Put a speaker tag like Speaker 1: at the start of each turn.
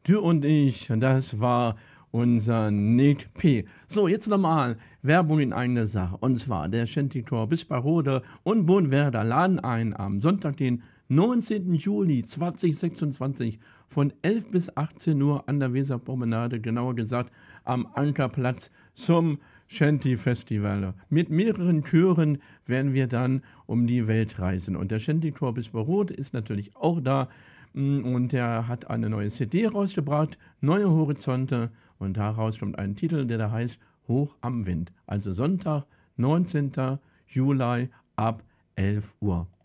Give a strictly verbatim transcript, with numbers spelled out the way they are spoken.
Speaker 1: Du und ich, das war unser Nick P. So, jetzt nochmal Werbung in eigener Sache. Und zwar der Shanty-Tor bis bei Rode und Bohnwerder laden ein am Sonntag, den neunzehnten Juli zweitausendsechsundzwanzig von elf bis achtzehn Uhr an der Weserpromenade, genauer gesagt am Ankerplatz zum Shanty Festival. Mit mehreren Chören werden wir dann um die Welt reisen. Und der Shanty-Tor bis bei Rode ist natürlich auch da. Und er hat eine neue C D rausgebracht, Neue Horizonte. Und daraus kommt ein Titel, der da heißt Hoch am Wind. Also Sonntag, neunzehnten Juli ab elf Uhr.